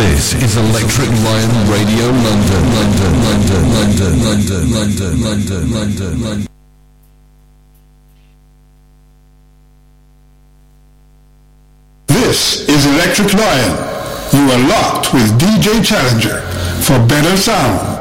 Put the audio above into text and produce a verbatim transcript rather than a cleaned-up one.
This is Electric Lion Radio London, London, London, London, London, London, London, London, London. This is Electric Lion. You are locked with D J Challenger for better sound.